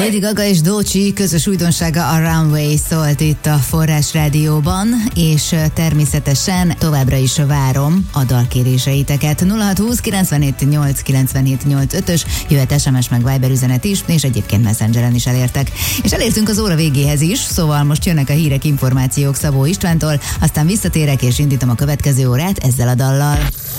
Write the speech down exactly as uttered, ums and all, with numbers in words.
Lady Gaga és Doechii közös újdonsága a Runway szólt itt a Forrás Rádióban, és természetesen továbbra is várom a dalkéréseiteket. nulla hat húsz kilencvenhét nyolc kilencvenhét nyolc ötös, jöhet es em es meg Viber üzenet is, és egyébként Messengeren is elértek. És elértünk az óra végéhez is, szóval most jönnek a hírek, információk Szabó Istvántól, aztán visszatérek és indítom a következő órát ezzel a dallal.